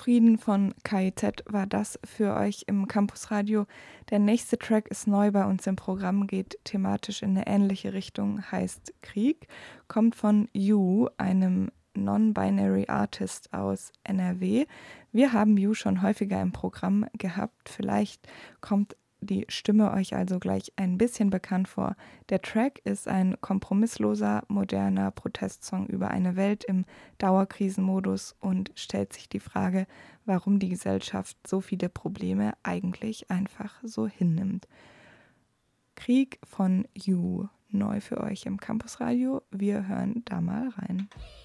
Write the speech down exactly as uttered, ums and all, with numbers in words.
Frieden von K I Z war das für euch im Campusradio. Der nächste Track ist neu bei uns im Programm, geht thematisch in eine ähnliche Richtung, heißt Krieg, kommt von You, einem Non-Binary Artist aus N R W. Wir haben You schon häufiger im Programm gehabt. Vielleicht kommt die Stimme euch also gleich ein bisschen bekannt vor. Der Track ist ein kompromissloser, moderner Protestsong über eine Welt im Dauerkrisenmodus und stellt sich die Frage, warum die Gesellschaft so viele Probleme eigentlich einfach so hinnimmt. Krieg von You, neu für euch im Campusradio. Wir hören da mal rein.